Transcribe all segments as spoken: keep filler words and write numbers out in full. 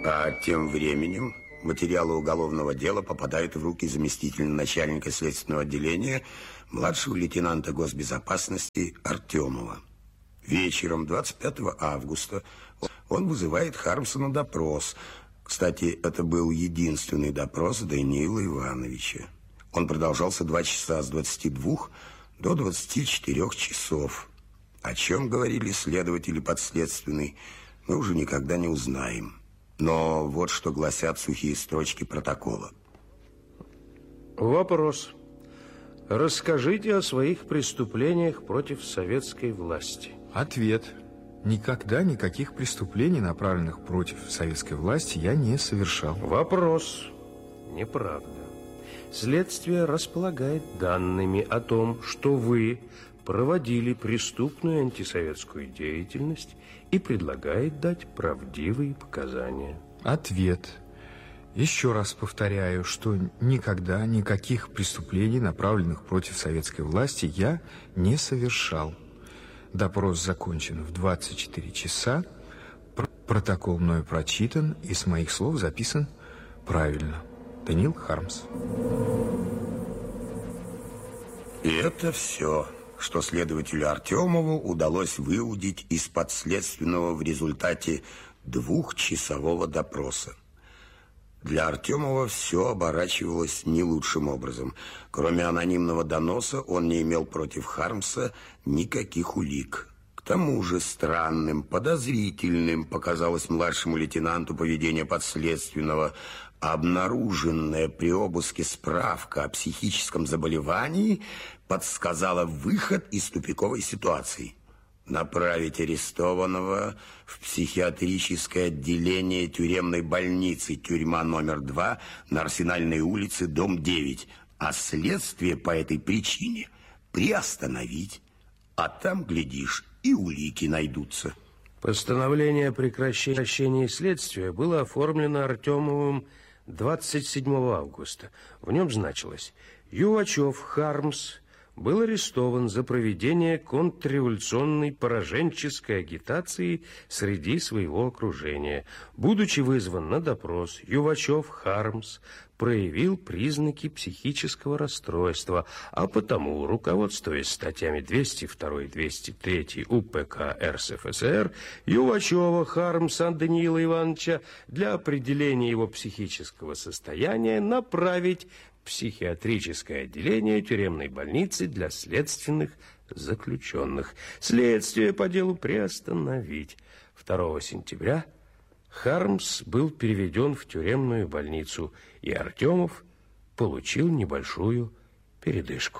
А тем временем материалы уголовного дела попадают в руки заместителя начальника следственного отделения, младшего лейтенанта госбезопасности Артемова. Вечером двадцать пятого августа он вызывает Хармса на допрос. Кстати, это был единственный допрос Даниила Ивановича. Он продолжался два часа с двадцати двух до двадцати четырёх часов. О чем говорили следователи подследственный, мы уже никогда не узнаем. Но вот что гласят сухие строчки протокола. Вопрос. Расскажите о своих преступлениях против советской власти. Ответ. Никогда никаких преступлений, направленных против советской власти, я не совершал. Вопрос. Неправда. Следствие располагает данными о том, что вы проводили преступную антисоветскую деятельность и предлагает дать правдивые показания. Ответ. Еще раз повторяю, что никогда никаких преступлений, направленных против советской власти, я не совершал. Допрос закончен в двадцать четыре часа. Протокол мною прочитан и с моих слов записан правильно. Даниил Хармс. И это все, что следователю Артемову удалось выудить из подследственного в результате двухчасового допроса. Для Артемова все оборачивалось не лучшим образом. Кроме анонимного доноса, он не имел против Хармса никаких улик. К тому же странным, подозрительным показалось младшему лейтенанту поведение подследственного. Обнаруженная при обыске справка о психическом заболевании подсказала выход из тупиковой ситуации. Направить арестованного в психиатрическое отделение тюремной больницы, тюрьма номер два на Арсенальной улице, дом девять, а следствие по этой причине приостановить. А там, глядишь, и улики найдутся. Постановление о прекращении следствия было оформлено Артемовым двадцать седьмого августа. В нем значилось: Ювачев Хармс был арестован за проведение контрреволюционной пораженческой агитации среди своего окружения. Будучи вызван на допрос, Ювачев Хармс проявил признаки психического расстройства, а потому, руководствуясь статьями двести два и двести три УПК РСФСР, Ювачева Хармса Даниила Ивановича для определения его психического состояния направить в психиатрическое отделение тюремной больницы для следственных заключенных. Следствие по делу приостановить. второго сентября Хармс был переведен в тюремную больницу, и Артемов получил небольшую передышку.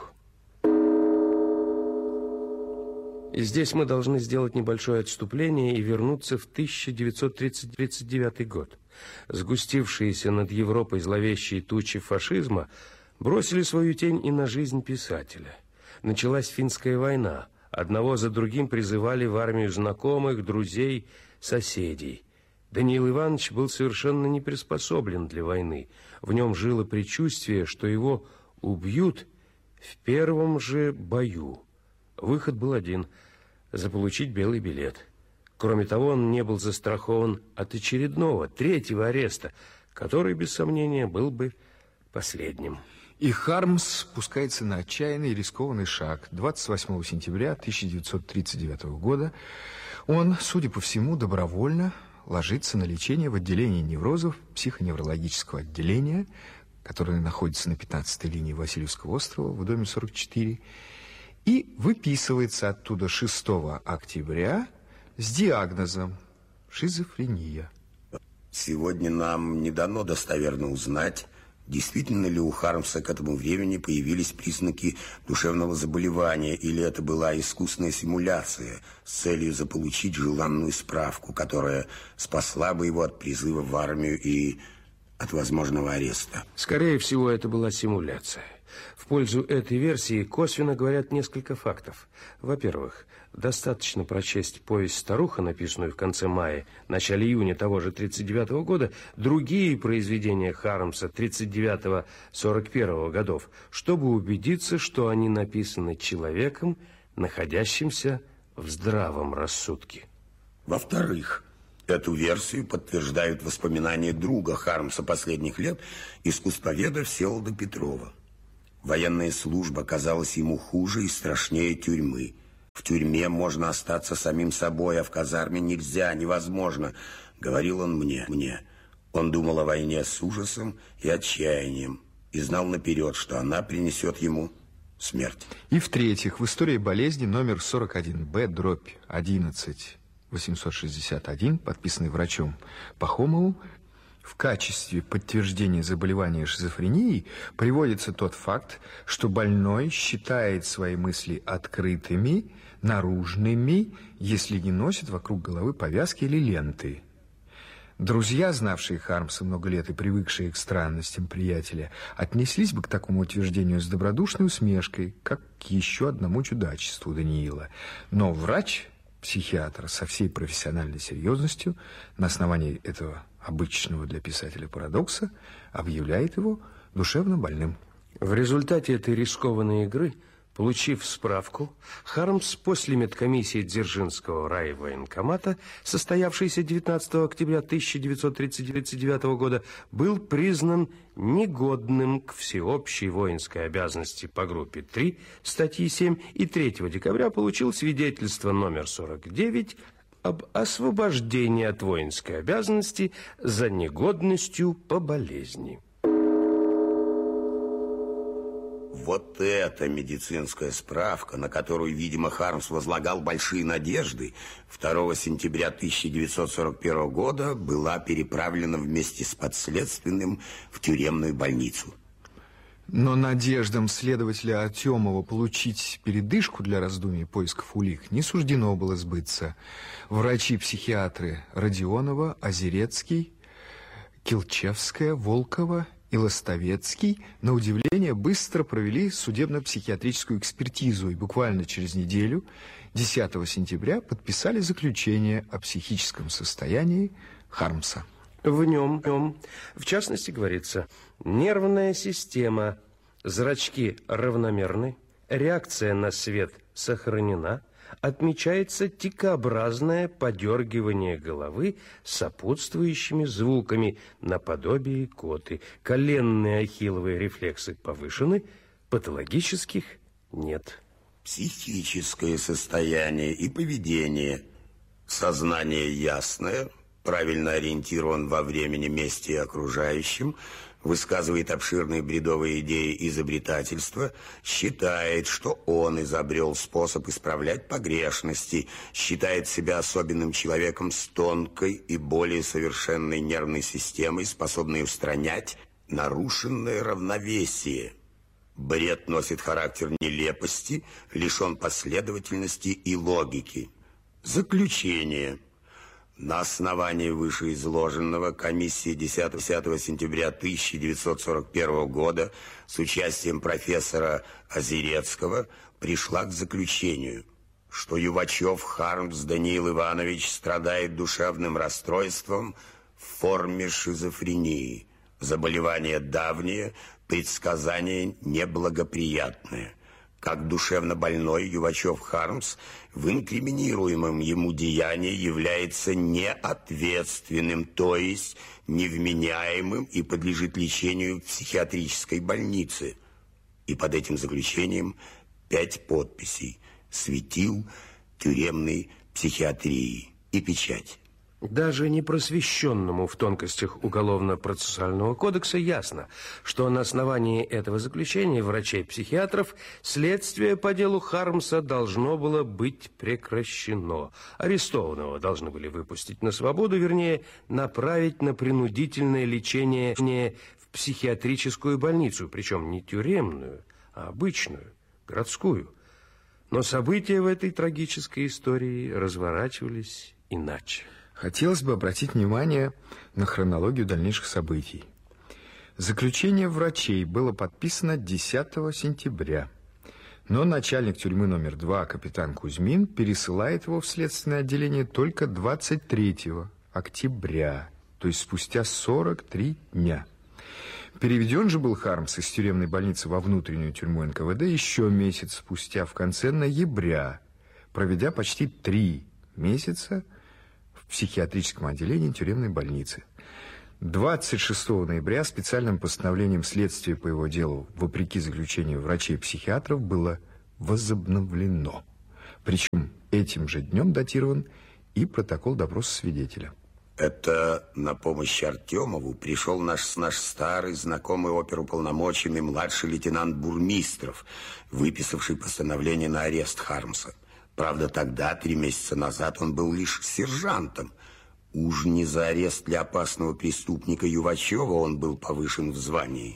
И здесь мы должны сделать небольшое отступление и вернуться в тысяча девятьсот тридцать девятый год. Сгустившиеся над Европой зловещие тучи фашизма бросили свою тень и на жизнь писателя. Началась финская война. Одного за другим призывали в армию знакомых, друзей, соседей. Даниил Иванович был совершенно не приспособлен для войны. В нем жило предчувствие, что его убьют в первом же бою. Выход был один – заполучить белый билет. Кроме того, он не был застрахован от очередного, третьего ареста, который, без сомнения, был бы последним. И Хармс пускается на отчаянный и рискованный шаг. двадцать восьмого сентября тысяча девятьсот тридцать девятого года он, судя по всему, добровольно ложится на лечение в отделении неврозов психоневрологического отделения, которое находится на пятнадцатой линии Васильевского острова в доме сорок четыре, и выписывается оттуда шестого октября с диагнозом шизофрения. Сегодня нам не дано достоверно узнать, действительно ли у Хармса к этому времени появились признаки душевного заболевания, или это была искусная симуляция с целью заполучить желанную справку, которая спасла бы его от призыва в армию и от возможного ареста. Скорее всего, это была симуляция. В пользу этой версии косвенно говорят несколько фактов. Во-первых, достаточно прочесть повесть «Старуха», написанную в конце мая, начале июня того же тридцать девятого года, другие произведения Хармса тридцать девятого — сорок первого годов, чтобы убедиться, что они написаны человеком, находящимся в здравом рассудке. Во-вторых, Эту версию подтверждают воспоминания друга Хармса последних лет, искусствоведа Всеволода Петрова. Военная служба казалась ему хуже и страшнее тюрьмы. В тюрьме можно остаться самим собой, а в казарме нельзя, невозможно, говорил он мне. мне. Он думал о войне с ужасом и отчаянием и знал наперед, что она принесет ему смерть. И в-третьих, в истории болезни номер сорок один Б, дробь одиннадцать восемьсот шестьдесят один, подписанный врачом Пахомовым, в качестве подтверждения заболевания шизофренией приводится тот факт, что больной считает свои мысли открытыми, наружными, если не носит вокруг головы повязки или ленты. Друзья, знавшие Хармса много лет и привыкшие к странностям приятеля, отнеслись бы к такому утверждению с добродушной усмешкой, как к еще одному чудачеству Даниила. Но врач, психиатр, со всей профессиональной серьезностью, на основании этого обычного для писателя парадокса, объявляет его душевно больным. В результате этой рискованной игры, получив справку, Хармс после медкомиссии Дзержинского райвоенкомата, состоявшейся девятнадцатого октября тысяча девятьсот тридцать девятого года, был признан негодным к всеобщей воинской обязанности по группе три, статьи семь, и третьего декабря получил свидетельство номер сорок девять об освобождении от воинской обязанности за негодностью по болезни. Вот эта медицинская справка, на которую, видимо, Хармс возлагал большие надежды, второго сентября тысяча девятьсот сорок первого года была переправлена вместе с подследственным в тюремную больницу. Но надеждам следователя Артемова получить передышку для раздумий и поисков улик не суждено было сбыться. Врачи-психиатры Родионова, Озерецкий, Килчевская, Волкова и Лостовецкий, на удивление, быстро провели судебно-психиатрическую экспертизу и буквально через неделю, десятого сентября, подписали заключение о психическом состоянии Хармса. В нем, в нем, в частности, говорится: нервная система, зрачки равномерны, реакция на свет сохранена, отмечается тикообразное подергивание головы с сопутствующими звуками наподобие икоты, коленные ахилловые рефлексы повышены, патологических нет. Психическое состояние и поведение, сознание ясное, правильно ориентирован во времени, месте и окружающем, высказывает обширные бредовые идеи изобретательства, считает, что он изобрел способ исправлять погрешности, считает себя особенным человеком с тонкой и более совершенной нервной системой, способной устранять нарушенное равновесие. Бред носит характер нелепости, лишен последовательности и логики. Заключение. На основании вышеизложенного комиссия десятого сентября тысяча девятьсот сорок первого года с участием профессора Озерецкого пришла к заключению, что Ювачев Хармс Даниил Иванович страдает душевным расстройством в форме шизофрении. Заболевание давнее, предсказание неблагоприятное. Как душевно больной, Ювачев Хармс в инкриминируемом ему деянии является неответственным, то есть невменяемым, и подлежит лечению в психиатрической больнице. И под этим заключением пять подписей: светил тюремной психиатрии и печать. Даже непросвещенному в тонкостях Уголовно-процессуального кодекса ясно, что на основании этого заключения врачей-психиатров следствие по делу Хармса должно было быть прекращено. Арестованного должны были выпустить на свободу, вернее, направить на принудительное лечение в психиатрическую больницу, причем не тюремную, а обычную, городскую. Но события в этой трагической истории разворачивались иначе. Хотелось бы обратить внимание на хронологию дальнейших событий. Заключение врачей было подписано десятого сентября, но начальник тюрьмы номер два, капитан Кузьмин, пересылает его в следственное отделение только двадцать третьего октября, то есть спустя сорок три дня. Переведен же был Хармс из тюремной больницы во внутреннюю тюрьму эн ка вэ дэ еще месяц спустя, в конце ноября, проведя почти три месяца в психиатрическом отделении тюремной больницы. двадцать шестого ноября специальным постановлением следствия по его делу, вопреки заключению врачей-психиатров, было возобновлено. Причем этим же днем датирован и протокол допроса свидетеля. Это на помощь Артемову пришел наш, наш старый знакомый оперуполномоченный младший лейтенант Бурмистров, выписавший постановление на арест Хармса. Правда, тогда, три месяца назад, он был лишь сержантом. Уж не за арест для опасного преступника Ювачева он был повышен в звании.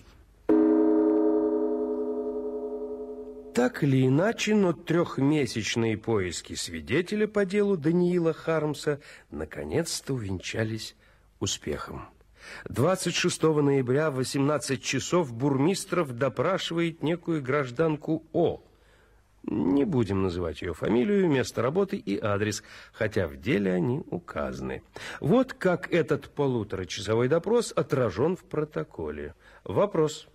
Так или иначе, но трехмесячные поиски свидетеля по делу Даниила Хармса наконец-то увенчались успехом. двадцать шестого ноября в восемнадцать часов Бурмистров допрашивает некую гражданку О. Не будем называть ее фамилию, место работы и адрес, хотя в деле они указаны. Вот как этот полуторачасовой допрос отражен в протоколе. Вопрос.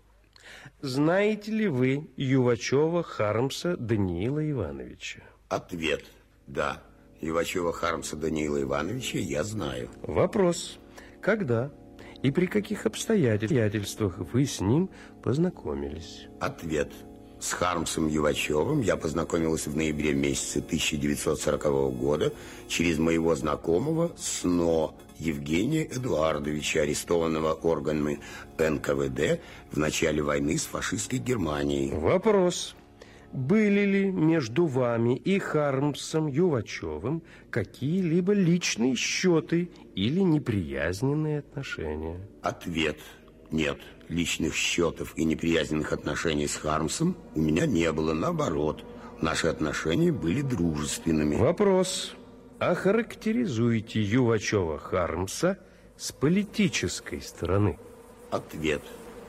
Знаете ли вы Ювачева Хармса Даниила Ивановича? Ответ. Да. Ювачева Хармса Даниила Ивановича я знаю. Вопрос. Когда и при каких обстоятельствах вы с ним познакомились? Ответ. С Хармсом Ювачевым я познакомилась в ноябре месяце тысяча девятьсот сорокового года через моего знакомого СНО Евгения Эдуардовича, арестованного органами эн ка вэ дэ в начале войны с фашистской Германией. Вопрос. Были ли между вами и Хармсом Ювачевым какие-либо личные счеты или неприязненные отношения? Ответ. Нет. Личных счетов и неприязненных отношений с Хармсом у меня не было. Наоборот, наши отношения были дружественными. Вопрос. Охарактеризуйте Ювачева Хармса с политической стороны. Ответ.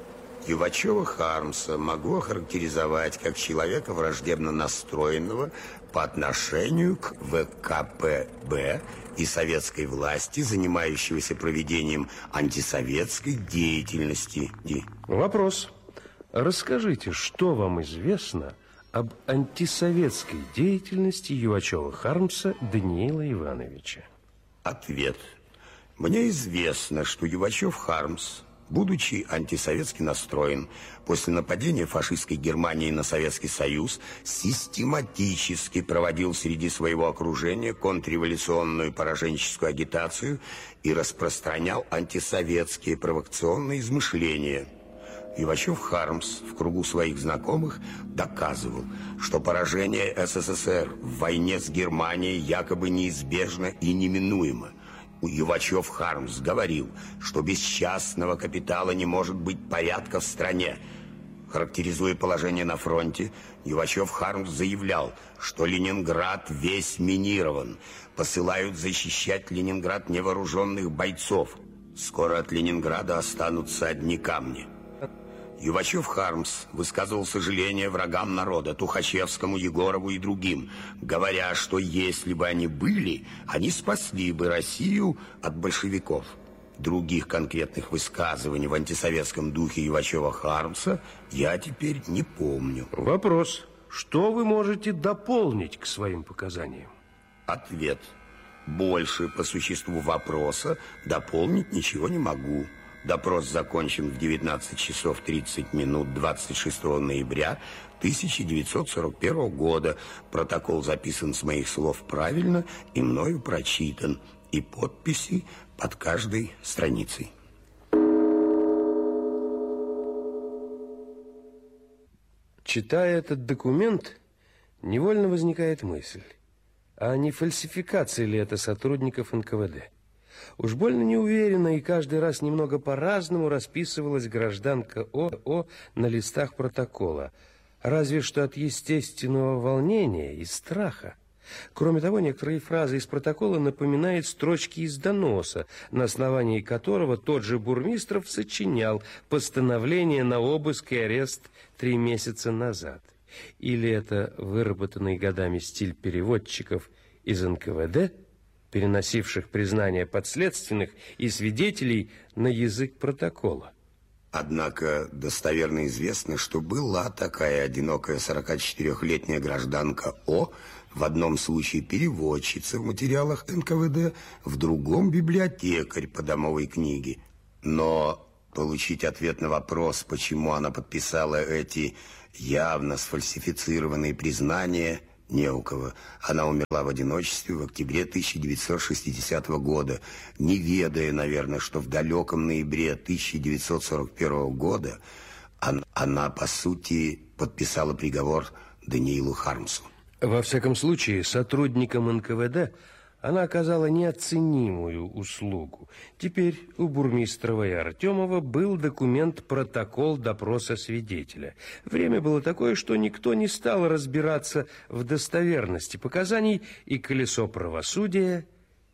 Ювачева Хармса могу охарактеризовать как человека враждебно настроенного по отношению к вэ ка пэ бэ и советской власти, занимающегося проведением антисоветской деятельности. Вопрос. Расскажите, что вам известно об антисоветской деятельности Ювачева Хармса Даниила Ивановича? Ответ. Мне известно, что Ювачев Хармс, будучи антисоветски настроен, после нападения фашистской Германии на Советский Союз систематически проводил среди своего окружения контрреволюционную пораженческую агитацию и распространял антисоветские провокационные измышления. Ювачев Хармс в кругу своих знакомых доказывал, что поражение эс эс эс эр в войне с Германией якобы неизбежно и неминуемо. Ювачев Хармс говорил, что без частного капитала не может быть порядка в стране. Характеризуя положение на фронте, Ювачев Хармс заявлял, что Ленинград весь минирован. Посылают защищать Ленинград невооруженных бойцов. Скоро от Ленинграда останутся одни камни. Ювачев Хармс высказывал сожаление врагам народа, Тухачевскому, Егорову и другим, говоря, что если бы они были, они спасли бы Россию от большевиков. Других конкретных высказываний в антисоветском духе Ювачева Хармса я теперь не помню. Вопрос. Что вы можете дополнить к своим показаниям? Ответ. Больше по существу вопроса дополнить ничего не могу. Допрос закончен в девятнадцать часов тридцать минут двадцать шестого ноября тысяча девятьсот сорок первого года. Протокол записан с моих слов правильно и мною прочитан. И подписи под каждой страницей. Читая этот документ, невольно возникает мысль, а не фальсификация ли это сотрудников эн ка вэ дэ? Уж больно неуверенно и каждый раз немного по-разному расписывалась гражданка О. О. на листах протокола, разве что от естественного волнения и страха. Кроме того, некоторые фразы из протокола напоминают строчки из доноса, на основании которого тот же Бурмистров сочинял постановление на обыск и арест три месяца назад. Или это выработанный годами стиль переводчиков из эн ка вэ дэ, переносивших признания подследственных и свидетелей на язык протокола. Однако достоверно известно, что была такая одинокая сорокачетырехлетняя гражданка О, В одном случае переводчица в материалах эн ка вэ дэ, в другом библиотекарь по домовой книге. Но получить ответ на вопрос, почему она подписала эти явно сфальсифицированные признания, не у кого. Она умерла в одиночестве в октябре тысяча девятьсот шестидесятого года, не ведая, наверное, что в далеком ноябре тысяча девятьсот сорок первого года она, она, по сути, подписала приговор Даниилу Хармсу. Во всяком случае, сотрудникам эн ка вэ дэ она оказала неоценимую услугу. Теперь у Бурмистрова и Артемова был документ-протокол допроса свидетеля. Время было такое, что никто не стал разбираться в достоверности показаний, и колесо правосудия,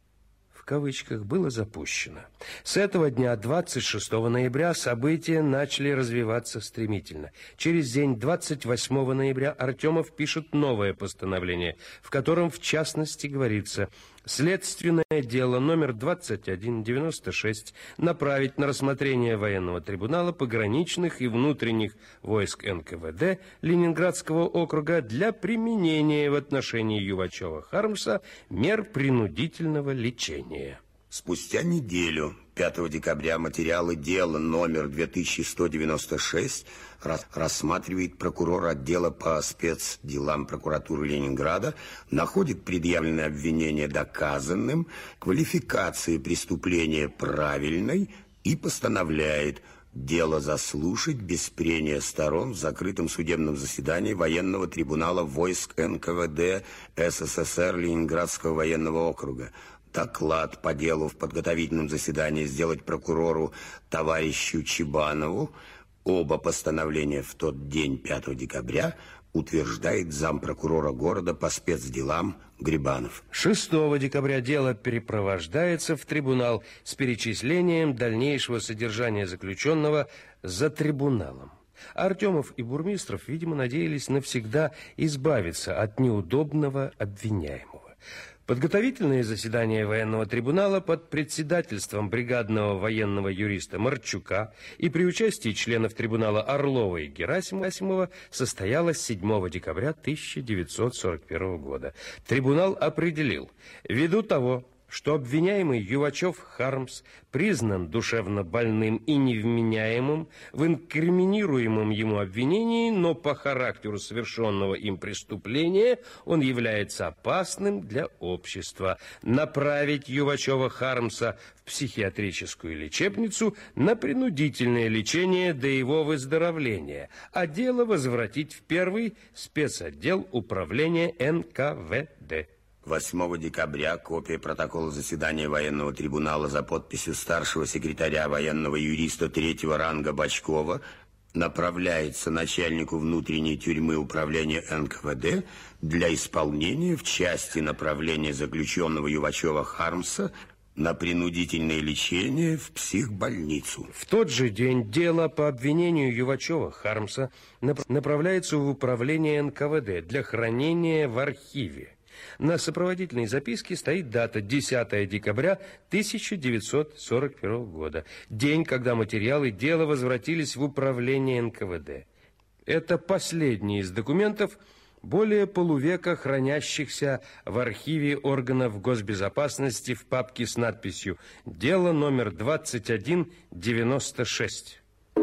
в кавычках, было запущено. С этого дня, двадцать шестого ноября, события начали развиваться стремительно. Через день, двадцать восьмого ноября, Артемов пишет новое постановление, в котором, в частности, говорится: следственное дело номер двадцать один девяносто шесть направить на рассмотрение военного трибунала пограничных и внутренних войск эн ка вэ дэ Ленинградского округа для применения в отношении Ювачева-Хармса мер принудительного лечения. Спустя неделю, пятого декабря, материалы дела номер две тысячи сто девяносто шесть рассматривает прокурор отдела по спецделам прокуратуры Ленинграда, находит предъявленное обвинение доказанным, квалификации преступления правильной и постановляет дело заслушать без прения сторон в закрытом судебном заседании военного трибунала войск эн ка вэ дэ эс эс эс эр Ленинградского военного округа. Доклад по делу в подготовительном заседании сделать прокурору товарищу Чебанову. Оба постановления в тот день, пятого декабря, утверждает зампрокурора города по спецделам Грибанов. шестого декабря дело перепровождается в трибунал с перечислением дальнейшего содержания заключенного за трибуналом. Артемов и Бурмистров, видимо, надеялись навсегда избавиться от неудобного обвиняемого. Подготовительное заседание военного трибунала под председательством бригадного военного юриста Марчука и при участии членов трибунала Орлова и Герасимова состоялось седьмого декабря тысяча девятьсот сорок первого года. Трибунал определил: ввиду того, что обвиняемый Ювачев-Хармс признан душевно больным и невменяемым в инкриминируемом ему обвинении, но по характеру совершенного им преступления он является опасным для общества, направить Ювачева-Хармса в психиатрическую лечебницу на принудительное лечение до его выздоровления, а дело возвратить в первый спецотдел управления эн ка вэ дэ. восьмого декабря копия протокола заседания военного трибунала за подписью старшего секретаря военного юриста третьего ранга Бочкова направляется начальнику внутренней тюрьмы управления эн ка вэ дэ для исполнения в части направления заключенного Ювачева-Хармса на принудительное лечение в психбольницу. В тот же день дело по обвинению Ювачева-Хармса направляется в управление эн ка вэ дэ для хранения в архиве. На сопроводительной записке стоит дата десятого декабря тысяча девятьсот сорок первого года, день, когда материалы дела возвратились в управление эн ка вэ дэ. Это последний из документов, более полувека хранящихся в архиве органов госбезопасности в папке с надписью «Дело номер двадцать один девяносто шесть».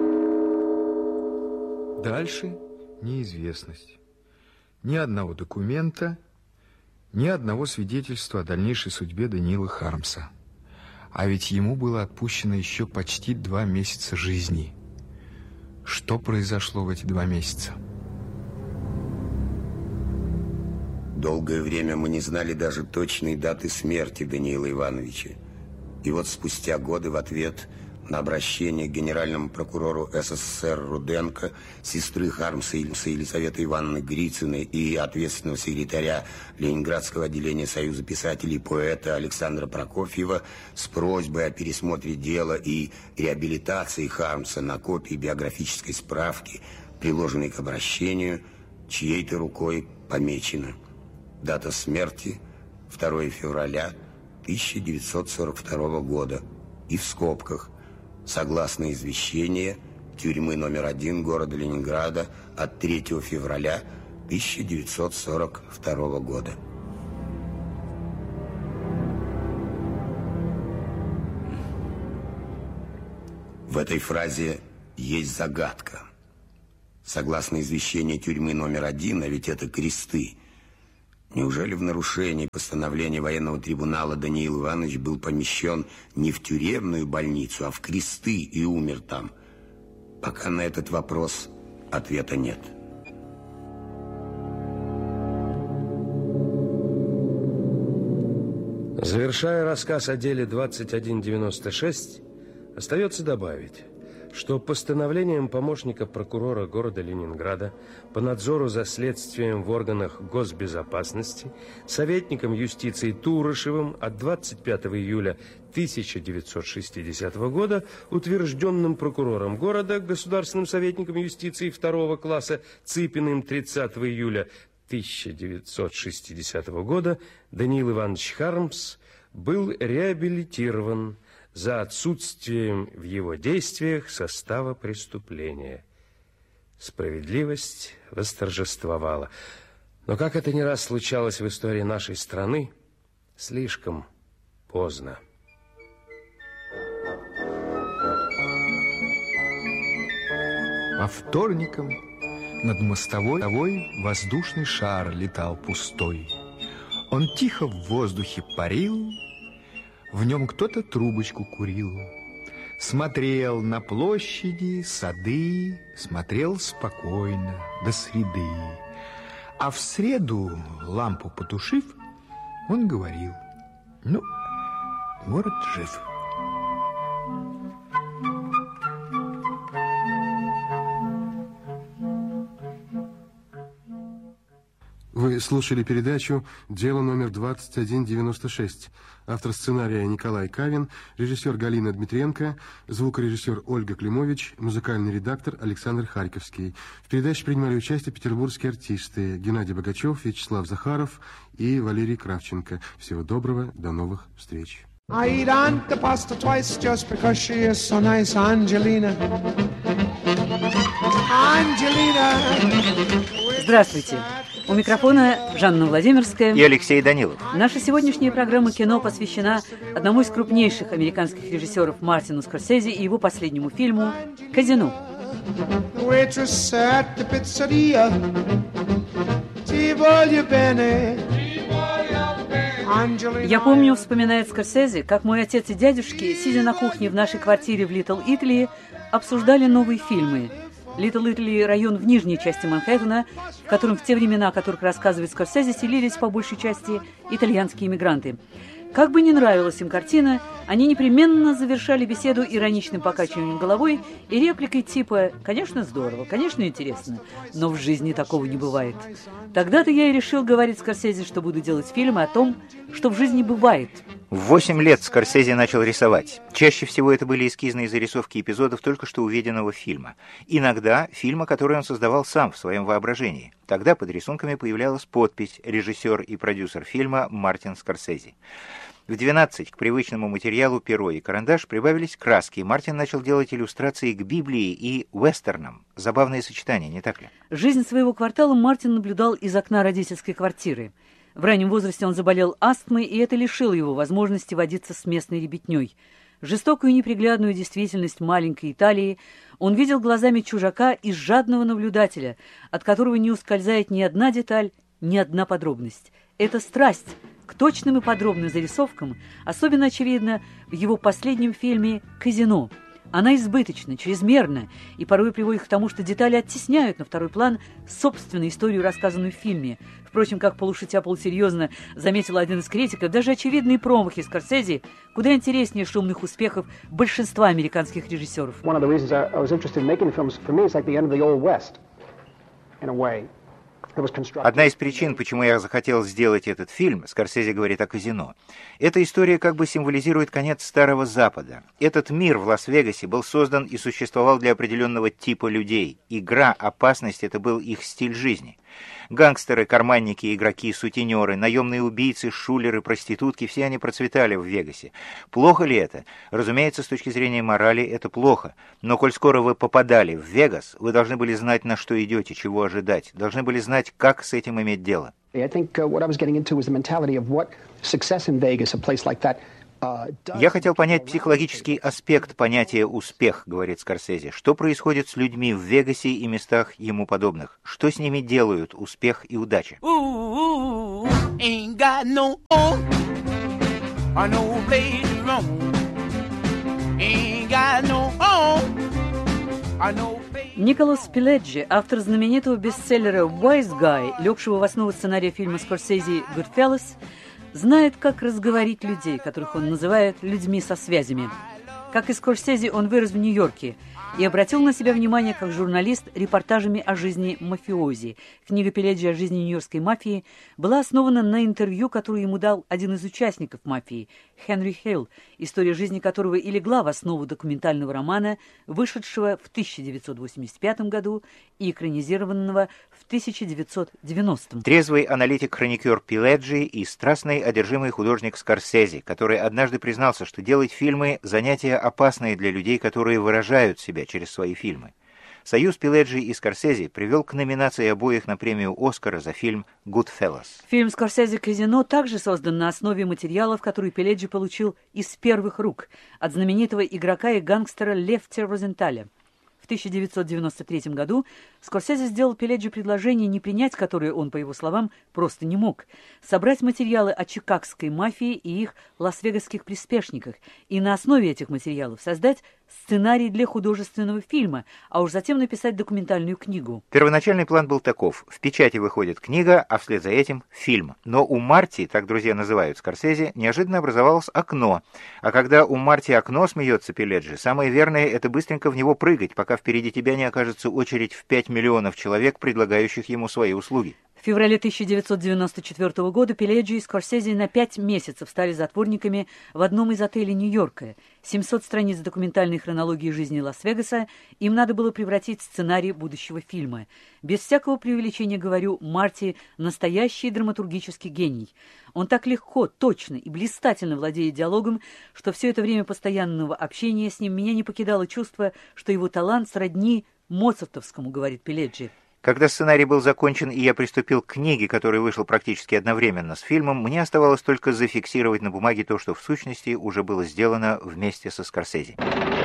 Дальше неизвестность. Ни одного документа, ни одного свидетельства о дальнейшей судьбе Даниила Хармса. А ведь ему было отпущено еще почти два месяца жизни. Что произошло в эти два месяца? Долгое время мы не знали даже точной даты смерти Даниила Ивановича. И вот спустя годы в ответ на обращение к генеральному прокурору эс эс эс эр Руденко, сестры Хармса Елизаветы Ивановны Грицыной и ответственного секретаря Ленинградского отделения Союза писателей и поэта Александра Прокофьева с просьбой о пересмотре дела и реабилитации Хармса на копии биографической справки, приложенной к обращению, чьей-то рукой помечено: дата смерти второго февраля тысяча девятьсот сорок второго года, и в скобках: согласно извещению тюрьмы номер один города Ленинграда от третьего февраля тысяча девятьсот сорок второго года. В этой фразе есть загадка. Согласно извещению тюрьмы номер один, а ведь это кресты, неужели в нарушении постановления военного трибунала Даниил Иванович был помещен не в тюремную больницу, а в кресты и умер там? Пока на этот вопрос ответа нет. Завершая рассказ о деле двадцать один девяносто шесть, остается добавить, что постановлением помощника прокурора города Ленинграда по надзору за следствием в органах госбезопасности советником юстиции Турышевым от двадцать пятого июля тысяча девятьсот шестидесятого года, утвержденным прокурором города, государственным советником юстиции второго класса Цыпиным тридцатого июля тысяча девятьсот шестидесятого года, Даниил Иванович Хармс был реабилитирован за отсутствием в его действиях состава преступления. Справедливость восторжествовала. Но, как это не раз случалось в истории нашей страны, слишком поздно. По вторникам над мостовой воздушный шар летал пустой. Он тихо в воздухе парил, в нем кто-то трубочку курил. Смотрел на площади, сады, смотрел спокойно до среды. А в среду, лампу потушив, он говорил: ну, город жив. Вы слушали передачу «Дело номер двадцать один девяносто шесть». Автор сценария Николай Кавин, режиссер Галина Дмитренко, звукорежиссер Ольга Климович, музыкальный редактор Александр Харьковский. В передаче принимали участие петербургские артисты Геннадий Богачев, Вячеслав Захаров и Валерий Кравченко. Всего доброго, до новых встреч. I eat Aunt the pasta twice just because she is so nice, Angelina. Angelina. Здравствуйте. У микрофона Жанна Владимирская и Алексей Данилов. Наша сегодняшняя программа «Кино» посвящена одному из крупнейших американских режиссеров Мартину Скорсезе и его последнему фильму «Казино». Я помню, вспоминает Скорсезе, как мой отец и дядюшки, сидя на кухне в нашей квартире в Литл Итали, обсуждали новые фильмы. Литл Итали – район в нижней части Манхэттена, в котором в те времена, о которых рассказывает Скорсезе, селились по большей части итальянские иммигранты. Как бы ни нравилась им картина, они непременно завершали беседу ироничным покачиванием головой и репликой типа «Конечно, здорово, конечно, интересно, но в жизни такого не бывает». Тогда-то я и решил, говорить Скорсезе, что буду делать фильмы о том, что в жизни бывает. В восемь лет Скорсезе начал рисовать. Чаще всего это были эскизные зарисовки эпизодов только что увиденного фильма. Иногда фильма, который он создавал сам в своем воображении. Тогда под рисунками появлялась подпись «Режиссер и продюсер фильма Мартин Скорсезе». В двенадцать к привычному материалу перо и карандаш прибавились краски, и Мартин начал делать иллюстрации к Библии и вестернам. Забавное сочетание, не так ли? Жизнь своего квартала Мартин наблюдал из окна родительской квартиры. В раннем возрасте он заболел астмой, и это лишило его возможности водиться с местной ребятней. Жестокую и неприглядную действительность маленькой Италии он видел глазами чужака и жадного наблюдателя, от которого не ускользает ни одна деталь, ни одна подробность. Это страсть к точным и подробным зарисовкам, особенно очевидно в его последнем фильме «Казино». Она избыточна, чрезмерна, и порой приводит к тому, что детали оттесняют на второй план собственную историю, рассказанную в фильме. Впрочем, как полушутя полусерьезно заметил один из критиков, даже очевидные промахи Скорсезе куда интереснее шумных успехов большинства американских режиссеров. Одна из причин, почему я захотел сделать этот фильм, Скорсезе говорит о «Казино», эта история как бы символизирует конец Старого Запада. Этот мир в Лас-Вегасе был создан и существовал для определенного типа людей. Игра, опасность — это был их стиль жизни. Гангстеры, карманники, игроки, сутенеры, наемные убийцы, шулеры, проститутки – все они процветали в Вегасе. Плохо ли это? Разумеется, с точки зрения морали это плохо. Но коль скоро вы попадали в Вегас, вы должны были знать, на что идете, чего ожидать. Должны были знать, как с этим иметь дело. I think uh, what I was getting into was the mentality of what success in Vegas, a place like that. Я хотел понять психологический аспект понятия «успех», говорит Скорсезе. Что происходит с людьми в Вегасе и местах ему подобных? Что с ними делают успех и удача? Николас Пиледжи, автор знаменитого бестселлера «Wise Guy», легшего в основу сценария фильма Скорсезе «Goodfellas», знает, как разговорить людей, которых он называет людьми со связями. Как и Скорсезе, он вырос в Нью-Йорке и обратил на себя внимание как журналист репортажами о жизни мафиози. Книга Пиледжи о жизни нью-йоркской мафии была основана на интервью, которое ему дал один из участников мафии, Хенри Хилл, история жизни которого и легла в основу документального романа, вышедшего в тысяча девятьсот восемьдесят пятом году и экранизированного в тысяча девятьсот девяностом. Трезвый аналитик-хроникер Пиледжи и страстный одержимый художник Скорсезе, который однажды признался, что делать фильмы – занятие опасное для людей, которые выражают себя через свои фильмы. Союз Пиледжи и Скорсезе привел к номинации обоих на премию «Оскара» за фильм «Goodfellas». Фильм «Скорсезе. Казино» также создан на основе материалов, которые Пиледжи получил из первых рук от знаменитого игрока и гангстера Лефти Розенталя. В тысяча девятьсот девяносто третьем году Скорсезе сделал Пиледжи предложение, не принять которое он, по его словам, просто не мог. Собрать материалы о чикагской мафии и их лас-вегасских приспешниках, и на основе этих материалов создать сценарий для художественного фильма, а уж затем написать документальную книгу. Первоначальный план был таков. В печати выходит книга, а вслед за этим фильм. Но у Марти, так друзья называют Скорсезе, неожиданно образовалось окно. А когда у Марти окно, смеется Пиледжи, самое верное — это быстренько в него прыгать, пока впереди тебя не окажется очередь в пять миллионов человек, предлагающих ему свои услуги. В феврале тысяча девятьсот девяносто четвёртого года Пиледжи и Скорсезе на пять месяцев стали затворниками в одном из отелей Нью-Йорка. семьсот страниц документальной хронологии жизни Лас-Вегаса им надо было превратить в сценарий будущего фильма. Без всякого преувеличения говорю, Марти – настоящий драматургический гений. Он так легко, точно и блистательно владеет диалогом, что все это время постоянного общения с ним меня не покидало чувство, что его талант сродни моцартовскому, говорит Пиледжи. Когда сценарий был закончен и я приступил к книге, которая вышла практически одновременно с фильмом, мне оставалось только зафиксировать на бумаге то, что в сущности уже было сделано вместе со Скорсезе.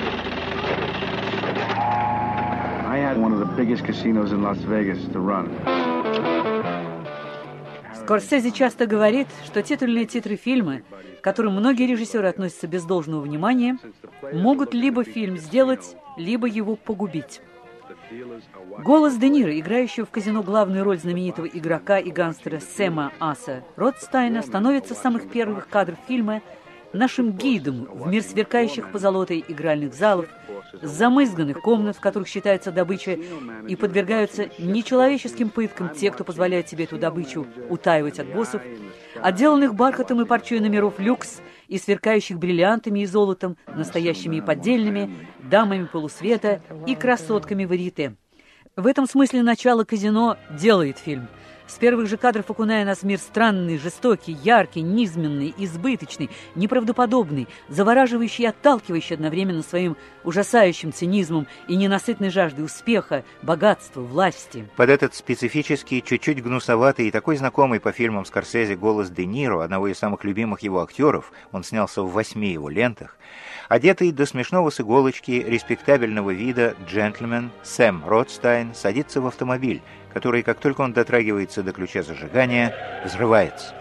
Скорсезе часто говорит, что титульные титры фильма, к которым многие режиссеры относятся без должного внимания, могут либо фильм сделать, либо его погубить. Голос Де Ниро, играющего в «Казино» главную роль знаменитого игрока и гангстера Сэма Аса Ротстайна, становится с самых первых кадров фильма нашим гидом в мир сверкающих позолотой игральных залов, замызганных комнат, в которых считается добыча, и подвергаются нечеловеческим пыткам те, кто позволяет себе эту добычу утаивать от боссов, отделанных бархатом и парчой номеров люкс и сверкающих бриллиантами и золотом, настоящими и поддельными, дамами полусвета и красотками варьете. В этом смысле начало «Казино» делает фильм. С первых же кадров окуная нас в мир странный, жестокий, яркий, низменный, избыточный, неправдоподобный, завораживающий и отталкивающий одновременно своим ужасающим цинизмом и ненасытной жаждой успеха, богатства, власти. Под этот специфический, чуть-чуть гнусоватый и такой знакомый по фильмам Скорсезе голос Де Ниро, одного из самых любимых его актеров, он снялся в восьми его лентах, одетый до смешного с иголочки, респектабельного вида джентльмен Сэм Ротстайн садится в автомобиль, который, как только он дотрагивается до ключа зажигания, взрывается.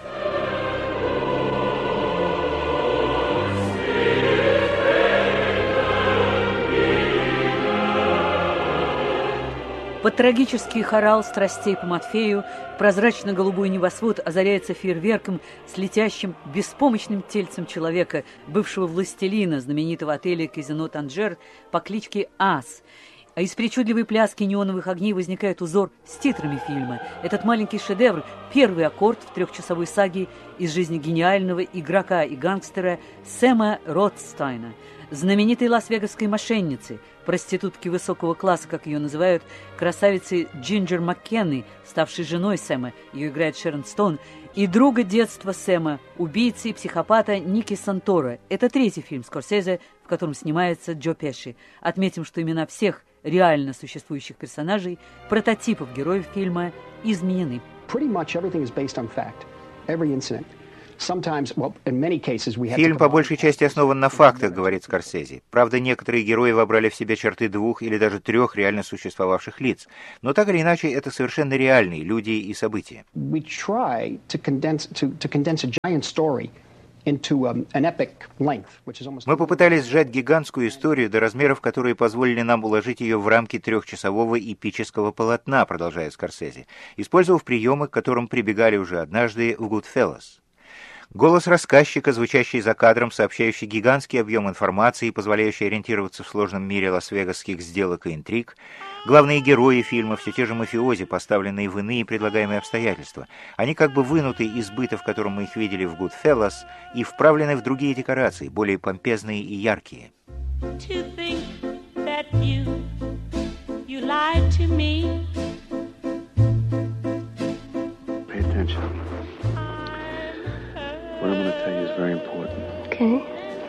Под трагический хорал страстей по Матфею прозрачно-голубой небосвод озаряется фейерверком с летящим беспомощным тельцем человека, бывшего властелина знаменитого отеля «Казино Танжер» по кличке Ас. А из причудливой пляски неоновых огней возникает узор с титрами фильма. Этот маленький шедевр – первый аккорд в трехчасовой саге из жизни гениального игрока и гангстера Сэма Ротстайна, знаменитой лас-вегасской мошенницы, проститутки высокого класса, как ее называют, красавицы Джинджер Маккенни, ставшей женой Сэма, ее играет Шерон Стоун, и друга детства Сэма, убийцы и психопата Ники Сантора. Это третий фильм Скорсезе, в котором снимается Джо Пеши. Отметим, что имена всех реально существующих персонажей, прототипов героев фильма, изменены. Фильм по большей части основан на фактах, говорит Скорсезе. Правда, некоторые герои вобрали в себя черты двух или даже трех реально существовавших лиц. Мы попытались сжать гигантскую историю до размеров, которые позволили нам уложить ее в рамки трехчасового эпического полотна, продолжает Скорсезе, использовав приемы, к которым прибегали уже однажды в «Goodfellas». Голос рассказчика, звучащий за кадром, сообщающий гигантский объем информации, позволяющий ориентироваться в сложном мире лас-вегасских сделок и интриг. Главные герои фильма, все те же мафиози, поставленные в иные предлагаемые обстоятельства. Они как бы вынуты из быта, в котором мы их видели в «Goodfellas», и вправлены в другие декорации, более помпезные и яркие. What I'm going to tell you is very important. Okay.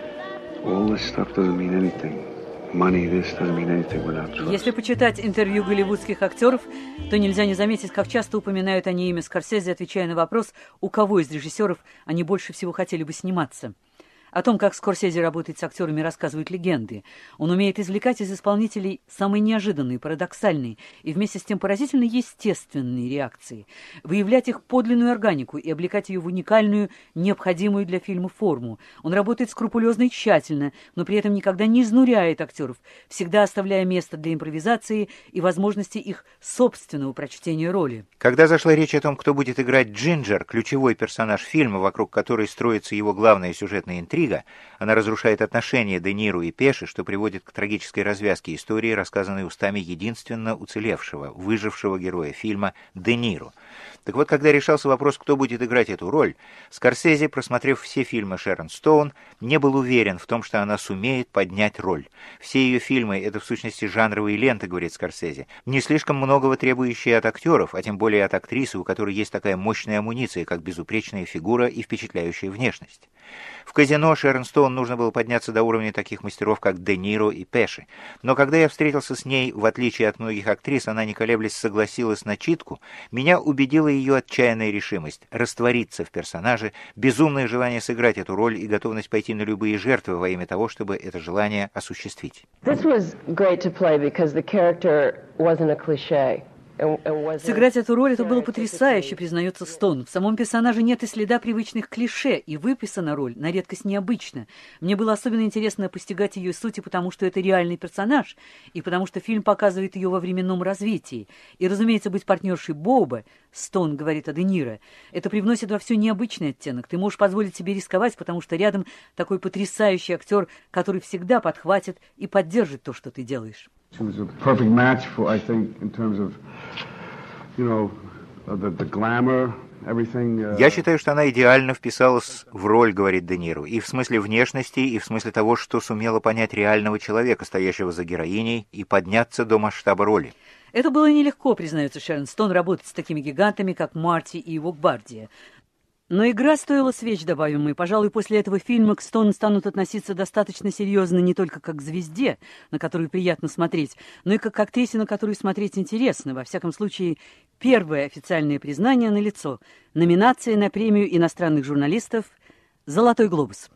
All this stuff doesn't mean anything. Money, this doesn't mean anything without trust. Если почитать интервью голливудских актеров, то нельзя не заметить, как часто упоминают они имя Скорсезе, отвечая на вопрос, у кого из режиссеров они больше всего хотели бы сниматься. О том, как Скорсезе работает с актерами, рассказывают легенды. Он умеет извлекать из исполнителей самые неожиданные, парадоксальные и вместе с тем поразительно естественные реакции, выявлять их подлинную органику и облекать ее в уникальную, необходимую для фильма форму. Он работает скрупулезно и тщательно, но при этом никогда не изнуряет актеров, всегда оставляя место для импровизации и возможности их собственного прочтения роли. Когда зашла речь о том, кто будет играть Джинджер, ключевой персонаж фильма, вокруг которой строится его главная сюжетная интрига, она разрушает отношения Де Ниро и Пеши, что приводит к трагической развязке истории, рассказанной устами единственно уцелевшего, выжившего героя фильма Де Ниро. Так вот, когда решался вопрос, кто будет играть эту роль, Скорсезе, просмотрев все фильмы Шерон Стоун, не был уверен в том, что она сумеет поднять роль. Все ее фильмы — это в сущности жанровые ленты, говорит Скорсезе, не слишком многого требующие от актеров, а тем более от актрисы, у которой есть такая мощная амуниция, как безупречная фигура и впечатляющая внешность. В «Казино» Шерон Стоун нужно было подняться до уровня таких мастеров, как Де Ниро и Пеши. Но когда я встретился с ней, в отличие от многих актрис, она, не колеблясь, согласилась на читку, меня убедила ее отчаянная решимость раствориться в персонаже, безумное желание сыграть эту роль и готовность пойти на любые жертвы во имя того, чтобы это желание осуществить. This was great to play because the character wasn't a cliché. Сыграть эту роль — это было потрясающе, признается Стоун. В самом персонаже нет и следа привычных клише, и выписана роль на редкость необычно. Мне было особенно интересно постигать ее сути, потому что это реальный персонаж, и потому что фильм показывает ее во временном развитии. И, разумеется, быть партнершей Боба, Стоун говорит о Де Ниро, это привносит во все необычный оттенок. Ты можешь позволить себе рисковать, потому что рядом такой потрясающий актер, который всегда подхватит и поддержит то, что ты делаешь. Perfect match for, I think, in terms of, you know, the, the glamour, everything. Uh... Я считаю, что она идеально вписалась в роль, говорит Де Ниро, и в смысле внешности, и в смысле того, что сумела понять реального человека, стоящего за героиней, и подняться до масштаба роли. Это было нелегко, признается Шерон Стоун, работать с такими гигантами, как Марти и его гвардия. Но игра стоила свеч, добавим мы. Пожалуй, после этого фильма к Стоун станут относиться достаточно серьезно не только как к звезде, на которую приятно смотреть, но и как к актрисе, на которую смотреть интересно. Во всяком случае, первое официальное признание налицо. Номинация на премию иностранных журналистов «Золотой глобус».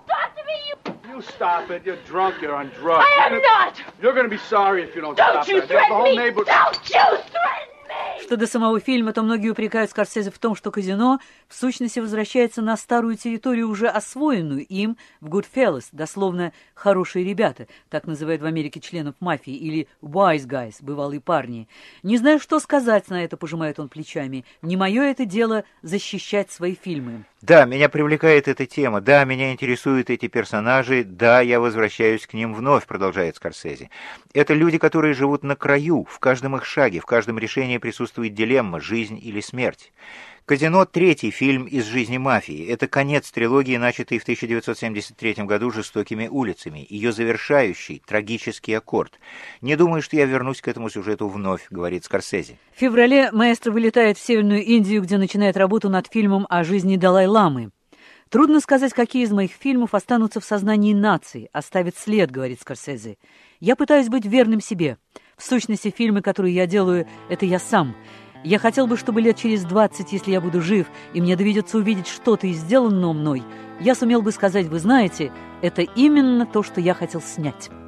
You stop it. You're drunk. You're on drugs. I am not. You're going to be sorry if you don't stop. Don't you threaten me. Don't you threaten me. Что до самого фильма, то многие упрекают Скорсезе в том, что «Казино» в сущности возвращается на старую территорию, уже освоенную им в «Goodfellas», дословно «хорошие ребята», так называют в Америке членов мафии, или «wise guys», бывалые парни. Не знаю, что сказать на это, пожимает он плечами. Не мое это дело защищать свои фильмы. Да, меня привлекает эта тема, да, меня интересуют эти персонажи, да, я возвращаюсь к ним вновь, продолжает Скорсезе. Это люди, которые живут на краю, в каждом их шаге, в каждом решении присутствует дилемма, жизнь или смерть. «Казино» — третий фильм из жизни мафии. Это конец трилогии, начатой в тысяча девятьсот семьдесят третьем году «Жестокими улицами». Ее завершающий, трагический аккорд. «Не думаю, что я вернусь к этому сюжету вновь», — говорит Скорсезе. В феврале маэстро вылетает в Северную Индию, где начинает работу над фильмом о жизни Далай-ламы. «Трудно сказать, какие из моих фильмов останутся в сознании нации, оставят след», — говорит Скорсезе. «Я пытаюсь быть верным себе. В сущности, фильмы, которые я делаю, это я сам. Я хотел бы, чтобы лет через двадцать, если я буду жив, и мне доведется увидеть что-то из сделанного мной, я сумел бы сказать: вы знаете, это именно то, что я хотел снять».